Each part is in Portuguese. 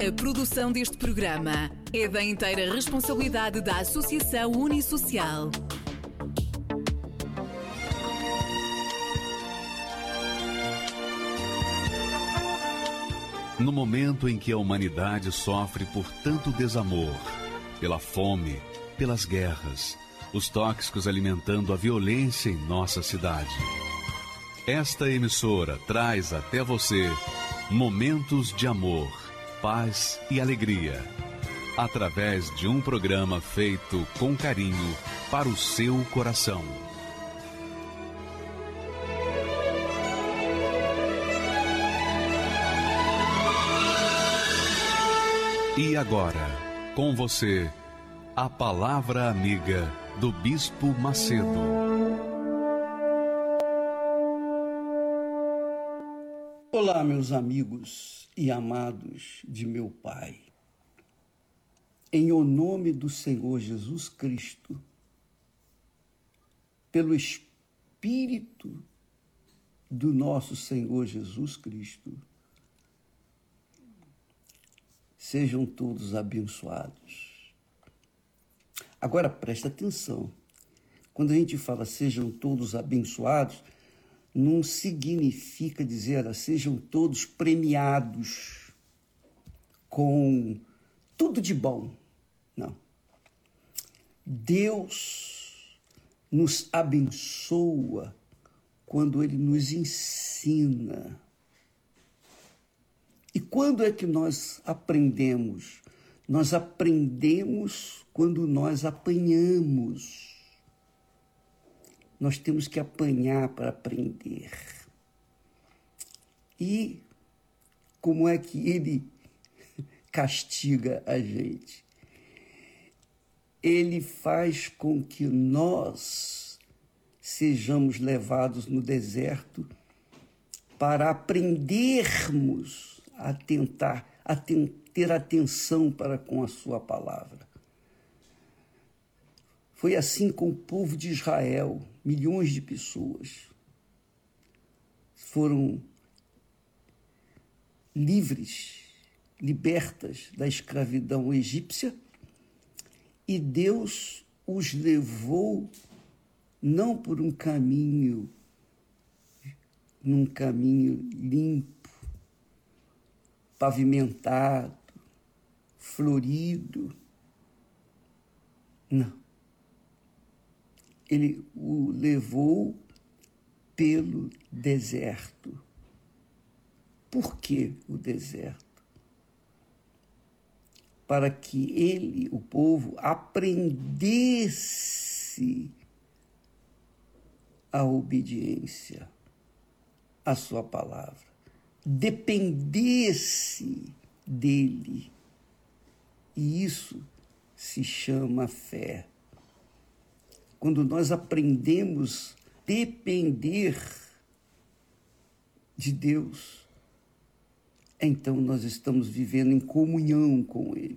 A produção deste programa é da inteira responsabilidade da Associação Unisocial. No momento em que a humanidade sofre por tanto desamor, pela fome, pelas guerras, os tóxicos alimentando a violência em nossa cidade, esta emissora traz até você momentos de amor, paz e alegria, através de um programa feito com carinho para o seu coração. E agora, com você, a Palavra Amiga do Bispo Macedo. Olá, meus amigos e amados de meu Pai. Em o nome do Senhor Jesus Cristo, pelo Espírito do nosso Senhor Jesus Cristo, sejam todos abençoados. Agora presta atenção. Quando a gente fala sejam todos abençoados, não significa dizer sejam todos premiados com tudo de bom. Não. Deus nos abençoa quando Ele nos ensina. E quando é que nós aprendemos? Nós aprendemos quando nós apanhamos. Nós temos que apanhar para aprender. E como é que Ele castiga a gente? Ele faz com que nós sejamos levados no deserto para aprendermos a ter atenção para com a sua palavra. Foi assim com o povo de Israel. Milhões de pessoas foram libertas da escravidão egípcia, e Deus os levou não por num caminho limpo, pavimentado, florido. Não. Ele o levou pelo deserto. Por que o deserto? Para que ele, o povo, aprendesse a obediência à sua palavra, dependesse dele. E isso se chama fé. Quando nós aprendemos a depender de Deus, então nós estamos vivendo em comunhão com Ele.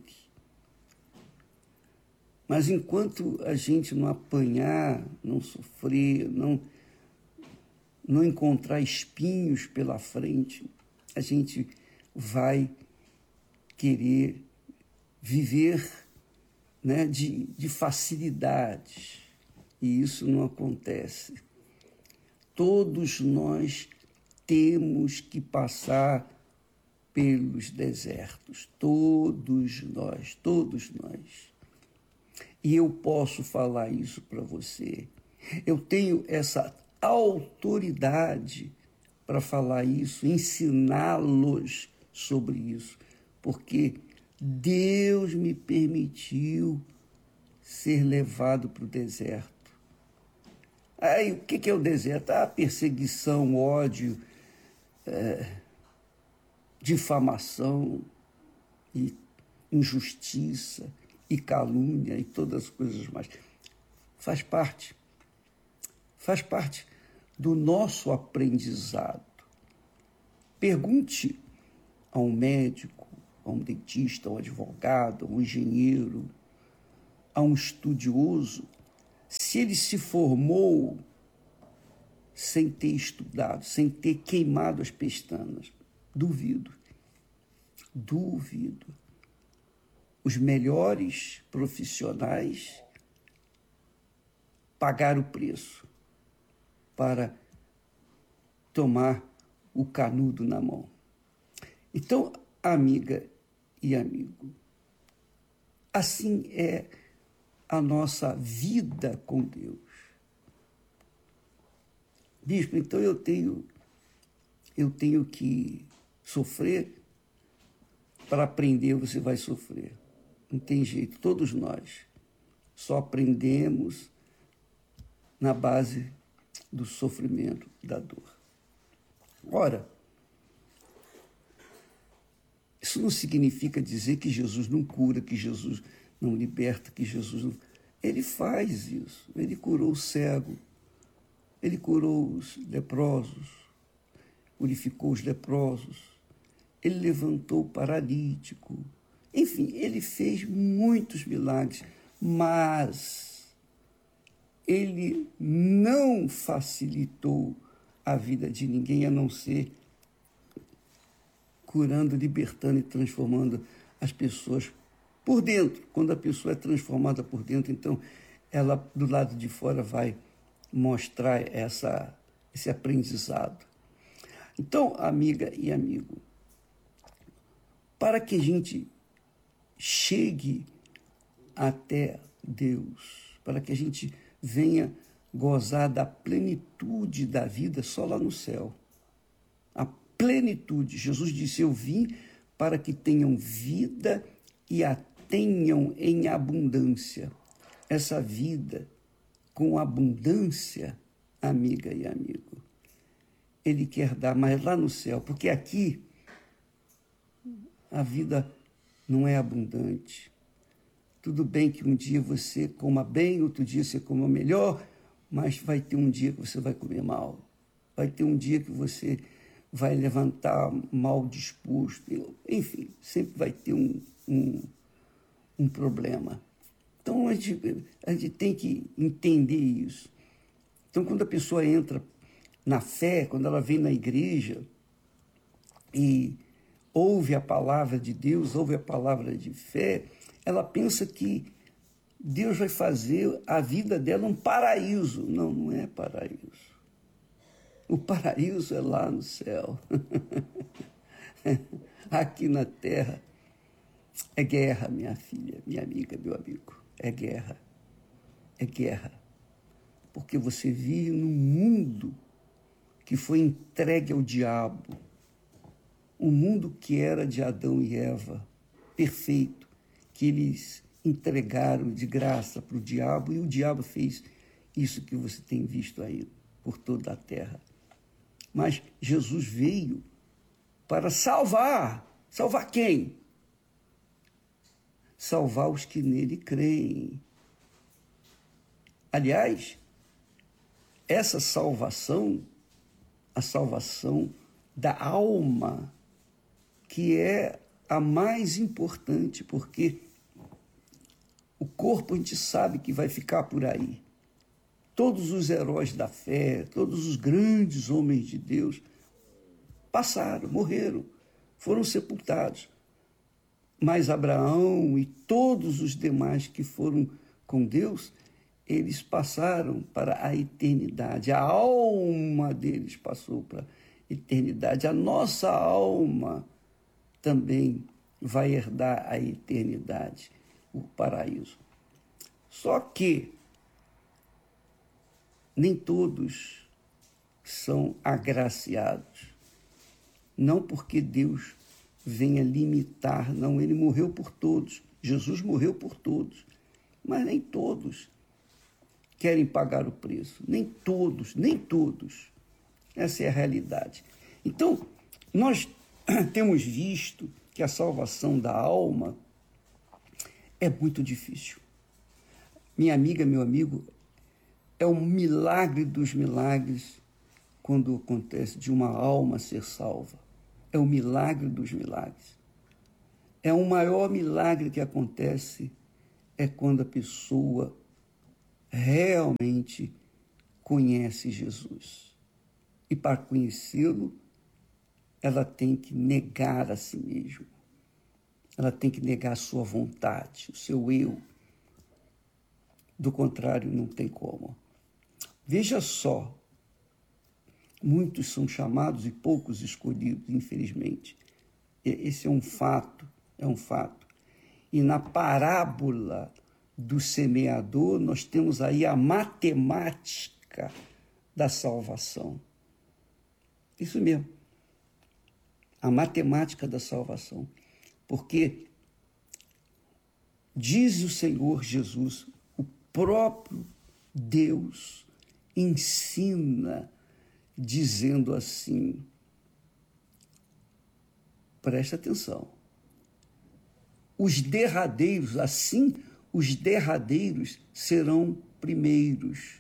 Mas enquanto a gente não apanhar, não sofrer, não encontrar espinhos pela frente, a gente vai querer viver, né, de facilidades. E isso não acontece. Todos nós temos que passar pelos desertos. Todos nós. E eu posso falar isso para você. Eu tenho essa autoridade para falar isso, ensiná-los sobre isso, porque Deus me permitiu ser levado para o deserto. Aí, o que é o deserto? Perseguição, ódio, difamação, e injustiça, e calúnia, e todas as coisas mais. Faz parte do nosso aprendizado. Pergunte a um médico, a um dentista, a um advogado, a um engenheiro, a um estudioso, se ele se formou sem ter estudado, sem ter queimado as pestanas. Duvido. Duvido. Os melhores profissionais pagaram o preço para tomar o canudo na mão. Então, amiga e amigo, assim é a nossa vida com Deus. Bispo, então eu tenho que sofrer. Para aprender, você vai sofrer. Não tem jeito, todos nós só aprendemos na base do sofrimento, da dor. Ora, isso não significa dizer que Jesus não cura, que Jesus não liberta, que Jesus não... Ele faz isso. Ele curou o cego, ele curou os leprosos, purificou os leprosos, ele levantou o paralítico. Enfim, ele fez muitos milagres, mas ele não facilitou a vida de ninguém, a não ser curando, libertando e transformando as pessoas por dentro. Quando a pessoa é transformada por dentro, então ela, do lado de fora, vai mostrar esse aprendizado. Então, amiga e amigo, para que a gente chegue até Deus, para que a gente venha gozar da plenitude da vida só lá no céu. A plenitude. Jesus disse, eu vim para que tenham vida e a tenham em abundância. Essa vida com abundância, amiga e amigo, Ele quer dar, mas lá no céu, porque aqui a vida não é abundante. Tudo bem que um dia você coma bem, outro dia você coma melhor, mas vai ter um dia que você vai comer mal. Vai ter um dia que você vai levantar mal disposto. Enfim, sempre vai ter um problema. Então, a gente tem que entender isso. Então, quando a pessoa entra na fé, quando ela vem na igreja e ouve a palavra de Deus, ouve a palavra de fé, ela pensa que Deus vai fazer a vida dela um paraíso. Não, não é paraíso. O paraíso é lá no céu. Aqui na terra é guerra, minha filha, minha amiga, meu amigo. É guerra. É guerra. Porque você vive num mundo que foi entregue ao diabo. Um mundo que era de Adão e Eva, perfeito, que eles entregaram de graça para o diabo, e o diabo fez isso que você tem visto aí por toda a terra. Mas Jesus veio para salvar. Salvar quem? Salvar os que nele creem. Aliás, essa salvação, a salvação da alma, que é a mais importante, porque o corpo a gente sabe que vai ficar por aí. Todos os heróis da fé, todos os grandes homens de Deus passaram, morreram, foram sepultados. Mas Abraão e todos os demais que foram com Deus, eles passaram para a eternidade. A alma deles passou para a eternidade. A nossa alma também vai herdar a eternidade, o paraíso. Só que nem todos são agraciados. Não porque Deus venha limitar, não, ele morreu por todos. Jesus morreu por todos, mas nem todos querem pagar o preço. Nem todos. Essa é a realidade. Então, nós temos visto que a salvação da alma é muito difícil. Minha amiga, meu amigo, é um milagre dos milagres quando acontece de uma alma ser salva. É o milagre dos milagres. É o maior milagre que acontece é quando a pessoa realmente conhece Jesus. E para conhecê-lo, ela tem que negar a si mesma. ela tem que negar a sua vontade, o seu eu. Do contrário, não tem como. Veja só, muitos são chamados e poucos escolhidos, infelizmente. Esse é um fato, E na parábola do semeador, nós temos aí a matemática da salvação. Isso mesmo, a matemática da salvação. Porque diz o Senhor Jesus, o próprio Deus ensina dizendo assim, presta atenção, os derradeiros serão primeiros,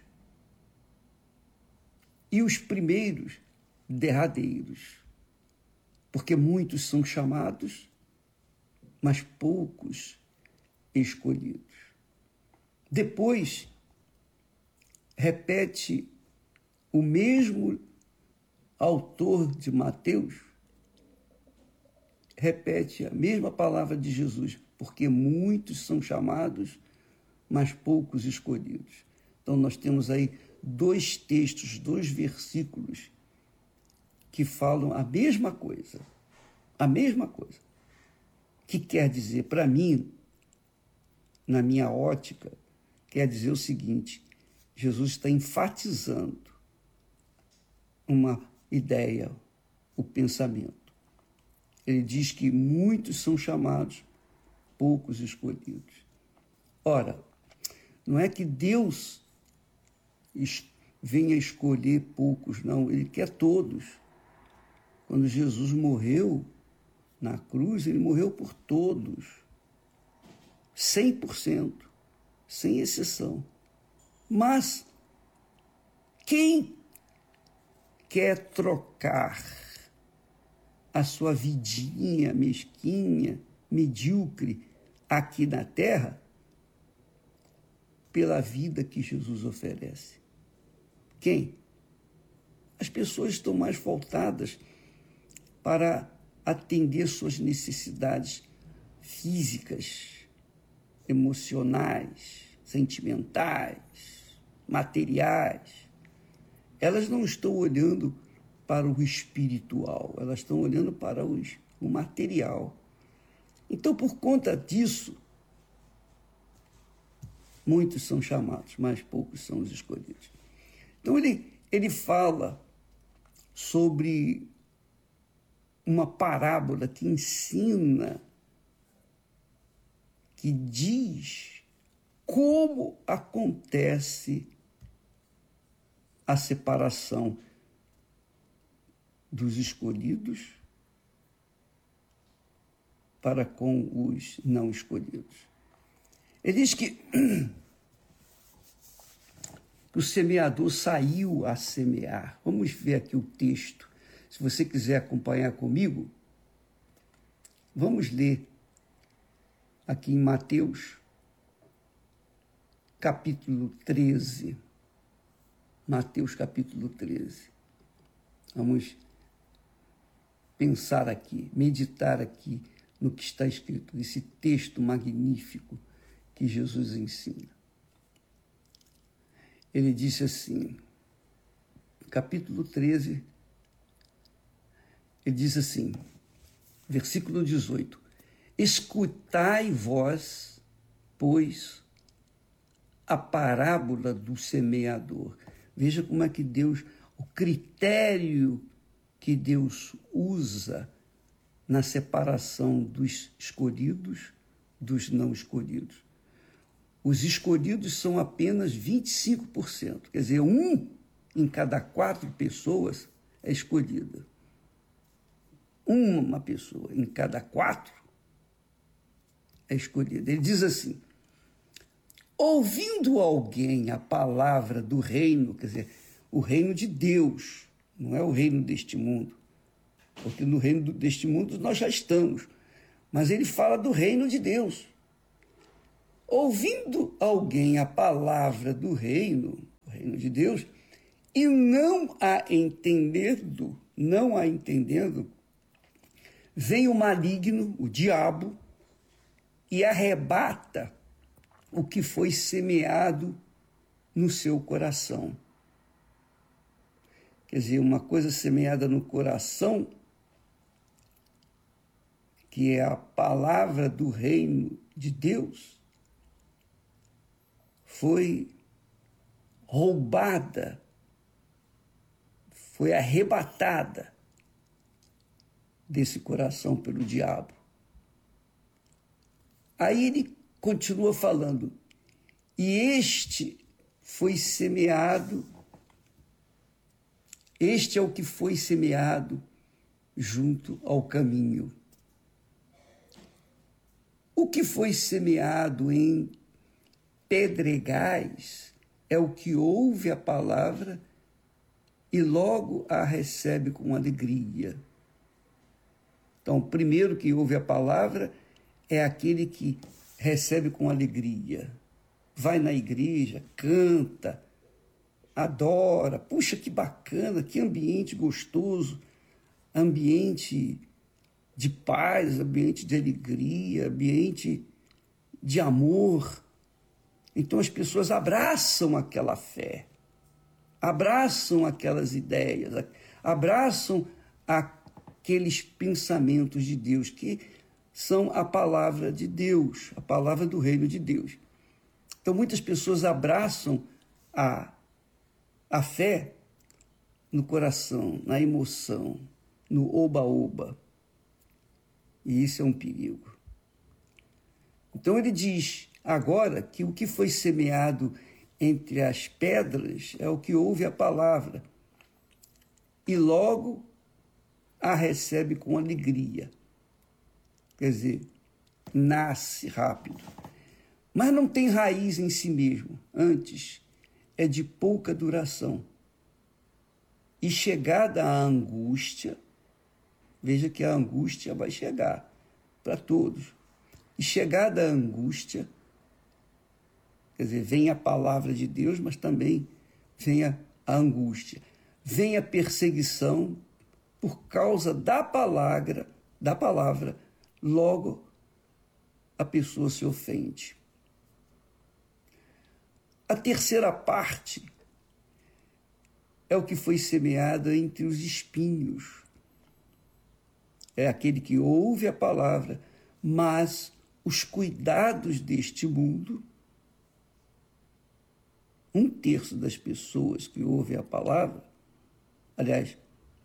e os primeiros derradeiros, porque muitos são chamados, mas poucos escolhidos. Depois, repete o mesmo autor de Mateus, repete a mesma palavra de Jesus, porque muitos são chamados, mas poucos escolhidos. Então, nós temos aí 2 textos, 2 versículos que falam a mesma coisa, que quer dizer, para mim, na minha ótica, quer dizer o seguinte, Jesus está enfatizando uma ideia, o pensamento. Ele diz que muitos são chamados, poucos escolhidos. Ora, não é que Deus venha escolher poucos, não. Ele quer todos. Quando Jesus morreu na cruz, ele morreu por todos. 100%, sem exceção. Mas quem quer trocar a sua vidinha mesquinha, medíocre, aqui na terra, pela vida que Jesus oferece? Quem? As pessoas estão mais voltadas para atender suas necessidades físicas, emocionais, sentimentais, materiais. Elas não estão olhando para o espiritual, elas estão olhando para o material. Então, por conta disso, muitos são chamados, mas poucos são os escolhidos. Então, ele fala sobre uma parábola que ensina, que diz como acontece a separação dos escolhidos para com os não escolhidos. Ele diz que o semeador saiu a semear. Vamos ver aqui o texto. Se você quiser acompanhar comigo, vamos ler aqui em Mateus, capítulo 13. Mateus, capítulo 13. Vamos pensar aqui, meditar aqui no que está escrito, esse texto magnífico que Jesus ensina. Ele disse assim, capítulo 13, ele diz assim, versículo 18, escutai vós, pois, a parábola do semeador. Veja como é que Deus, o critério que Deus usa na separação dos escolhidos dos não escolhidos. Os escolhidos são apenas 25%, quer dizer, 1 em cada 4 pessoas é escolhida. Uma pessoa em cada 4 é escolhida. Ele diz assim, ouvindo alguém a palavra do reino, quer dizer, o reino de Deus, não é o reino deste mundo, porque no reino deste mundo nós já estamos, mas ele fala do reino de Deus. Ouvindo alguém a palavra do reino, o reino de Deus, e não a entendendo, vem o maligno, o diabo, e arrebata o que foi semeado no seu coração. Quer dizer, uma coisa semeada no coração, que é a palavra do reino de Deus, foi roubada, foi arrebatada desse coração pelo diabo. Aí ele continua falando, e este foi semeado, este é o que foi semeado junto ao caminho. O que foi semeado em pedregais é o que ouve a palavra e logo a recebe com alegria. Então, o primeiro que ouve a palavra é aquele que recebe com alegria. Vai na igreja, canta, adora. Puxa, que bacana, que ambiente gostoso, ambiente de paz, ambiente de alegria, ambiente de amor. Então as pessoas abraçam aquela fé, abraçam aquelas ideias, abraçam aqueles pensamentos de Deus, que são a palavra de Deus, a palavra do reino de Deus. Então muitas pessoas abraçam a fé no coração, na emoção, no oba-oba. E isso é um perigo. Então ele diz agora que o que foi semeado entre as pedras é o que ouve a palavra e logo a recebe com alegria. Quer dizer, nasce rápido, mas não tem raiz em si mesmo. Antes, é de pouca duração. E chegada a angústia, veja que a angústia vai chegar para todos. E chegada a angústia, quer dizer, vem a palavra de Deus, mas também vem a angústia. Vem a perseguição por causa da palavra, logo a pessoa se ofende. A terceira parte é o que foi semeado entre os espinhos. É aquele que ouve a palavra, mas os cuidados deste mundo, 1/3 das pessoas que ouvem a palavra, aliás,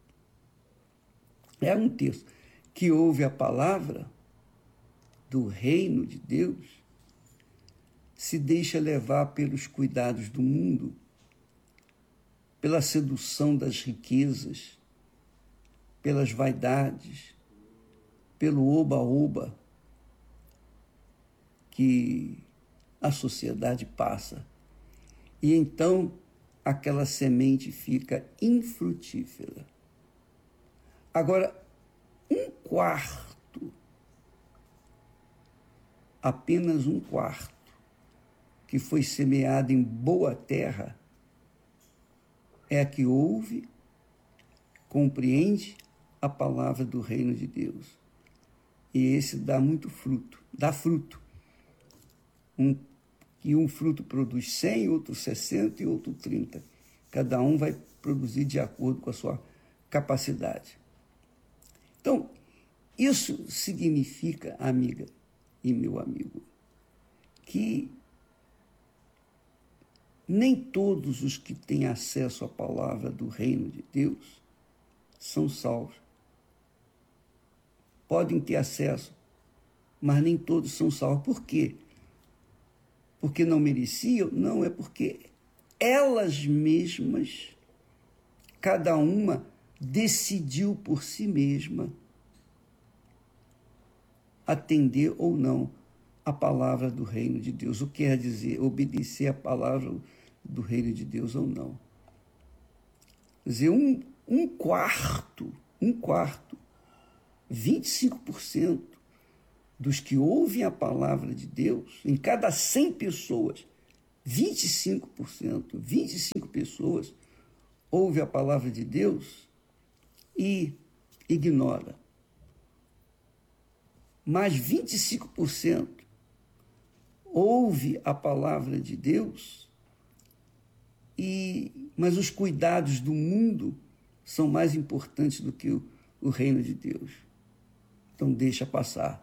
é 1/3 que ouve a palavra do reino de Deus, se deixa levar pelos cuidados do mundo, pela sedução das riquezas, pelas vaidades, pelo oba-oba que a sociedade passa. E então aquela semente fica infrutífera. Agora, 1/4, apenas 1/4, que foi semeado em boa terra, é a que ouve, compreende a palavra do reino de Deus. E esse dá muito fruto, dá fruto. Um fruto produz 100, outro 60 e outro 30. Cada um vai produzir de acordo com a sua capacidade. Então, isso significa, amiga e meu amigo, que nem todos os que têm acesso à palavra do reino de Deus são salvos. Podem ter acesso, mas nem todos são salvos. Por quê? Porque não mereciam? Não, é porque elas mesmas, cada uma decidiu por si mesma atender ou não a palavra do reino de Deus. O que quer dizer obedecer a palavra do reino de Deus ou não. Quer dizer, um quarto, 25% dos que ouvem a palavra de Deus, em cada 100 pessoas, 25 pessoas ouvem a palavra de Deus e ignora. Mas 25% ouve a palavra de Deus, mas os cuidados do mundo são mais importantes do que o reino de Deus. Então deixa passar.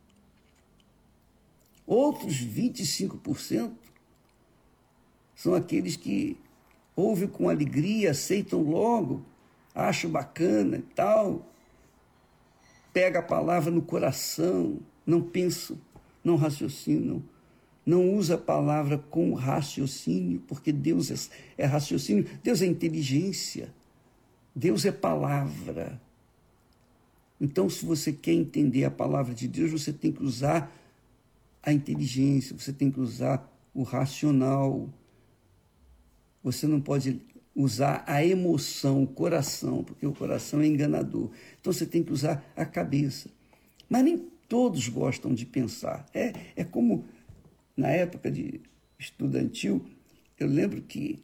Outros 25% são aqueles que ouvem com alegria, aceitam logo, acham bacana e tal, pega a palavra no coração, não pensam, não raciocinam, não usa a palavra com raciocínio, porque Deus é raciocínio, Deus é inteligência, Deus é palavra. Então, se você quer entender a palavra de Deus, você tem que usar a inteligência, você tem que usar o racional. Você não pode usar a emoção, o coração, porque o coração é enganador. Então, você tem que usar a cabeça. Mas nem todos gostam de pensar. É como na época de estudantil, eu lembro que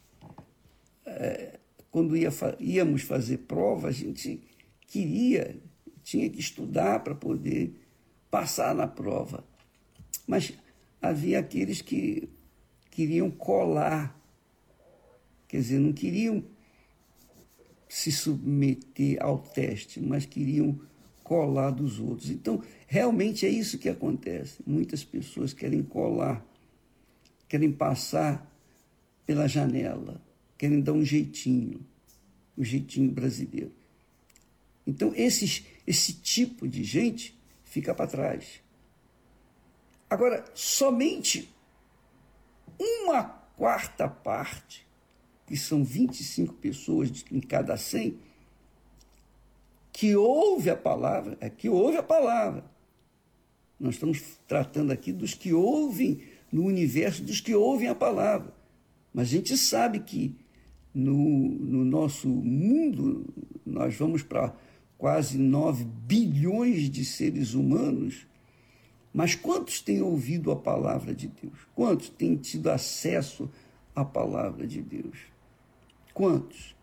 quando íamos fazer prova, a gente tinha que estudar para poder passar na prova. Mas havia aqueles que queriam colar, quer dizer, não queriam se submeter ao teste, mas queriam colar dos outros. Então, realmente é isso que acontece. Muitas pessoas querem colar, querem passar pela janela, querem dar um jeitinho brasileiro. Então, esse tipo de gente fica para trás. Agora, somente 1/4, que são 25 pessoas em cada 100, que ouve a palavra, Nós estamos tratando aqui dos que ouvem no universo, dos que ouvem a palavra. Mas a gente sabe que no nosso mundo, nós vamos para quase 9 bilhões de seres humanos, mas quantos têm ouvido a palavra de Deus? Quantos têm tido acesso à palavra de Deus? Quantos?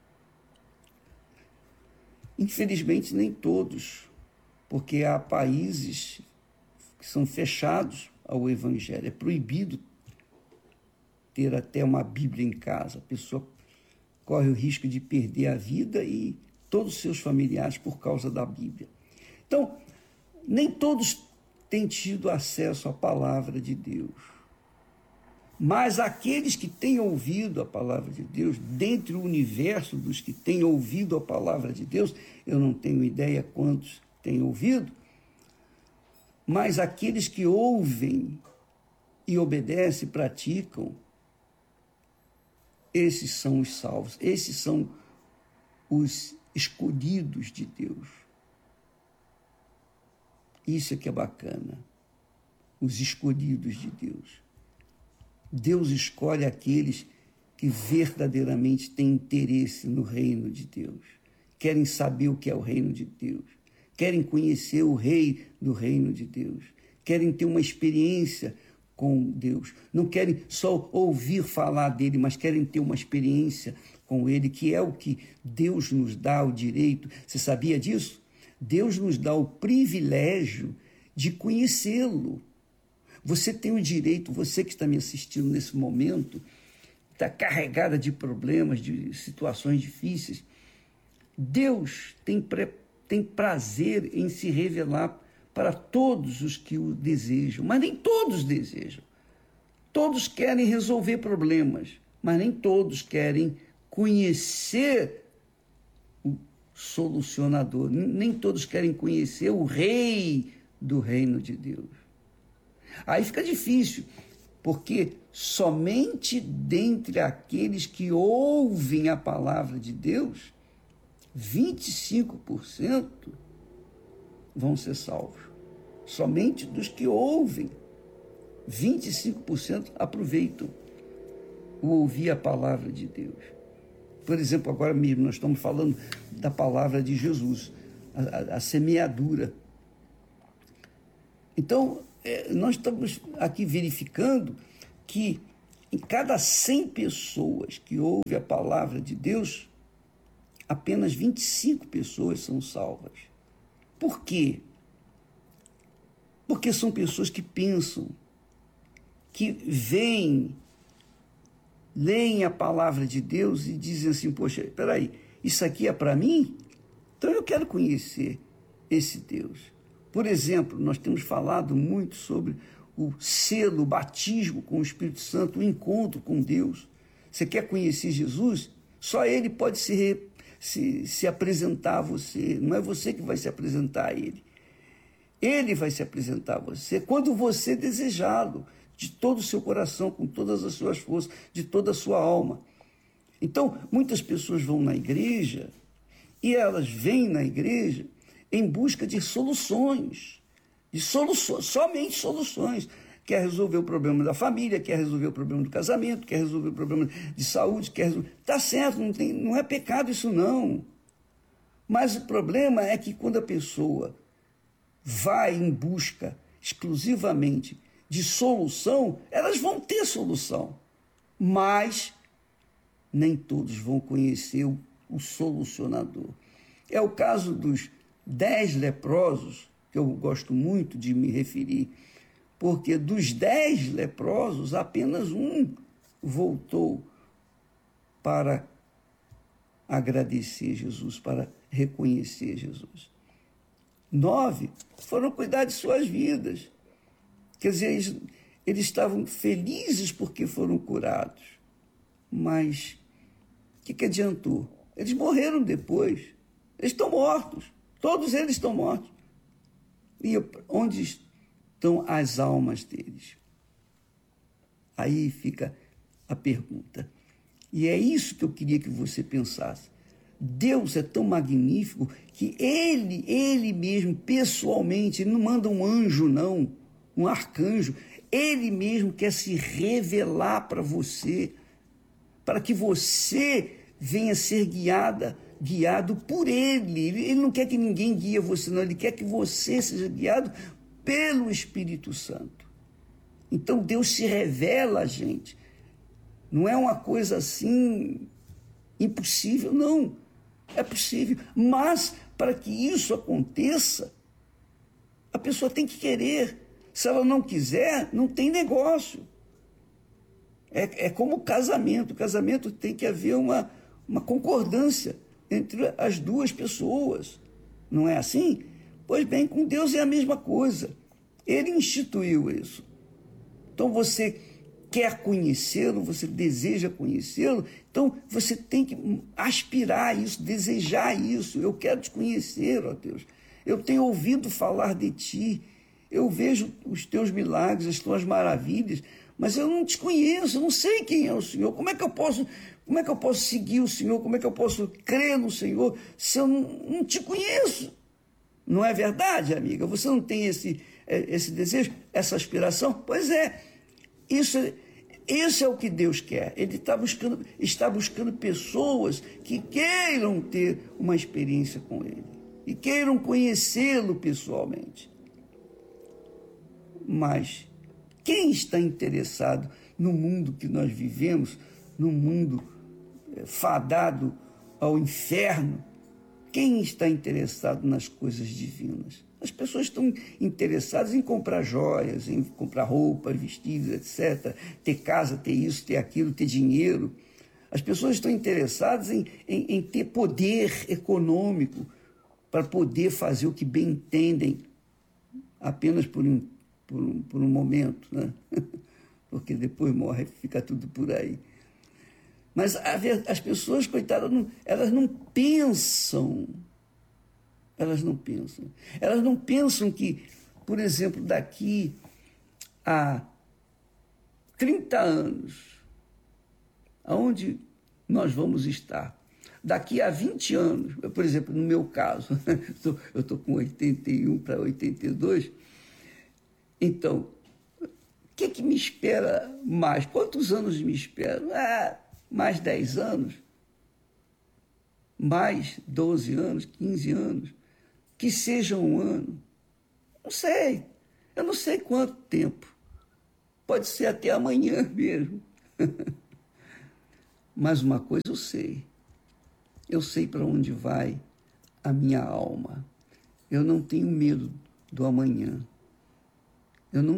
Infelizmente, nem todos, porque há países que são fechados ao Evangelho. É proibido ter até uma Bíblia em casa. A pessoa corre o risco de perder a vida e todos os seus familiares por causa da Bíblia. Então, nem todos têm tido acesso à palavra de Deus. Mas aqueles que têm ouvido a palavra de Deus, dentre o universo dos que têm ouvido a palavra de Deus, eu não tenho ideia quantos têm ouvido, mas aqueles que ouvem e obedecem, praticam, esses são os salvos, esses são os escolhidos de Deus. Isso é que é bacana, os escolhidos de Deus. Deus escolhe aqueles que verdadeiramente têm interesse no reino de Deus, querem saber o que é o reino de Deus, querem conhecer o rei do reino de Deus, querem ter uma experiência com Deus, não querem só ouvir falar dele, mas querem ter uma experiência com ele, que é o que Deus nos dá o direito. Você sabia disso? Deus nos dá o privilégio de conhecê-lo. Você tem o direito, você que está me assistindo nesse momento, está carregada de problemas, de situações difíceis. Deus tem prazer em se revelar para todos os que o desejam, mas nem todos desejam. Todos querem resolver problemas, mas nem todos querem conhecer o solucionador, nem todos querem conhecer o rei do reino de Deus. Aí fica difícil, porque somente dentre aqueles que ouvem a palavra de Deus, 25% vão ser salvos. Somente dos que ouvem, 25% aproveitam o ouvir a palavra de Deus. Por exemplo, agora mesmo nós estamos falando da palavra de Jesus, a semeadura. Então, nós estamos aqui verificando que em cada 100 pessoas que ouvem a palavra de Deus, apenas 25 pessoas são salvas. Por quê? Porque são pessoas que pensam, que vêm, leem a palavra de Deus e dizem assim, poxa, peraí, isso aqui é para mim? Então eu quero conhecer esse Deus. Por exemplo, nós temos falado muito sobre o selo, o batismo com o Espírito Santo, o encontro com Deus. Você quer conhecer Jesus? Só Ele pode se apresentar a você. Não é você que vai se apresentar a Ele. Ele vai se apresentar a você quando você desejá-lo, de todo o seu coração, com todas as suas forças, de toda a sua alma. Então, muitas pessoas vão na igreja e elas vêm na igreja em busca de soluções, somente soluções. Quer resolver o problema da família, quer resolver o problema do casamento, quer resolver o problema de saúde, Tá certo, não é pecado isso não. Mas o problema é que quando a pessoa vai em busca exclusivamente de solução, elas vão ter solução, mas nem todos vão conhecer o solucionador. É o caso dos 10 leprosos, que eu gosto muito de me referir, porque dos 10 leprosos, apenas um voltou para agradecer Jesus, para reconhecer Jesus. 9 foram cuidar de suas vidas. Quer dizer, eles estavam felizes porque foram curados. Mas o que adiantou? Eles morreram depois. Eles estão mortos. Todos eles estão mortos. E onde estão as almas deles? Aí fica a pergunta. E é isso que eu queria que você pensasse. Deus é tão magnífico que Ele mesmo, pessoalmente, Ele não manda um anjo, não, um arcanjo. Ele mesmo quer se revelar para você, para que você venha ser guiado por Ele. Ele não quer que ninguém guie você, não. Ele quer que você seja guiado pelo Espírito Santo. Então, Deus se revela a gente. Não é uma coisa assim impossível, não. É possível. Mas, para que isso aconteça, a pessoa tem que querer. Se ela não quiser, não tem negócio. É como o casamento. O casamento tem que haver uma concordância entre as duas pessoas. Não é assim? Pois bem, com Deus é a mesma coisa. Ele instituiu isso. Então você quer conhecê-lo, você deseja conhecê-lo, então você tem que aspirar a isso, desejar isso. Eu quero te conhecer, ó Deus. Eu tenho ouvido falar de ti, eu vejo os teus milagres, as tuas maravilhas, mas eu não te conheço, eu não sei quem é o Senhor. Como é que eu posso seguir o Senhor? Como é que eu posso crer no Senhor se eu não te conheço? Não é verdade, amiga? Você não tem esse desejo, essa aspiração? Pois é. Isso é o que Deus quer. Ele está buscando pessoas que queiram ter uma experiência com Ele e queiram conhecê-lo pessoalmente. Mas quem está interessado no mundo que nós vivemos, no mundo fadado ao inferno? Quem está interessado nas coisas divinas? As pessoas estão interessadas em comprar joias, em comprar roupas, vestidos, etc. Ter casa, ter isso, ter aquilo, ter dinheiro. As pessoas estão interessadas em ter poder econômico para poder fazer o que bem entendem apenas por um momento, né? Porque depois morre, fica tudo por aí. Mas as pessoas, coitadas, elas não pensam. Elas não pensam que, por exemplo, daqui a 30 anos, aonde nós vamos estar? Daqui a 20 anos, por exemplo, no meu caso, eu estou com 81 para 82, então, o que me espera mais? Quantos anos me esperam? Mais 10 anos? Mais 12 anos, 15 anos? Que seja um ano? Não sei. Eu não sei quanto tempo. Pode ser até amanhã mesmo. Mas uma coisa eu sei. Eu sei para onde vai a minha alma. Eu não tenho medo do amanhã. Eu não